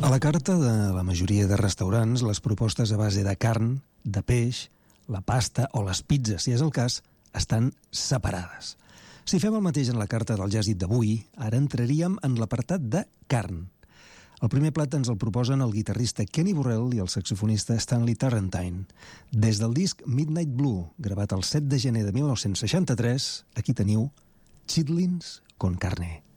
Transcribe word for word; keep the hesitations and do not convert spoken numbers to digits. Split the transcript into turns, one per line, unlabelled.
A la carta de la majoria de restaurants, les propostes a base de carn, de peix, la pasta o les pizzas, si és el cas, estan separades. Si fem el mateix en la carta del jàzz d'avui, ara entraríem en l'apartat de carn. El primer plat ens el proposen el guitarrista Kenny Burrell i el saxofonista Stanley Turrentine. Des del disc Midnight Blue, gravat el set de gener de mil nou-cents seixanta-tres, aquí teniu Chitlins con carne.